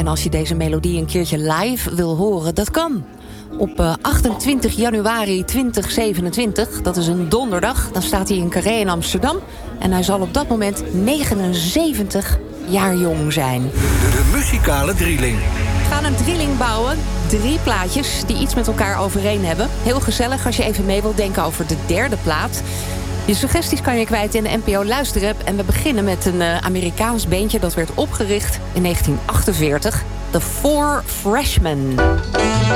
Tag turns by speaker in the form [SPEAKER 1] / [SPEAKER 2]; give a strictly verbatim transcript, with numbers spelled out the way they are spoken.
[SPEAKER 1] En als je deze melodie een keertje live wil horen, dat kan. Op uh, achtentwintig januari tweeduizend zevenentwintig, dat is een donderdag, dan staat hij in Carré in Amsterdam. En hij zal op dat moment negenenzeventig jaar jong zijn.
[SPEAKER 2] De, de muzikale drieling.
[SPEAKER 1] We gaan een drieling bouwen. Drie plaatjes die iets met elkaar overeen hebben. Heel gezellig als je even mee wilt denken over de derde plaat. Je suggesties kan je kwijt in de N P O Luisterapp. En we beginnen met een uh, Amerikaans bandje dat werd opgericht in negentien achtenveertig. The Four Freshmen.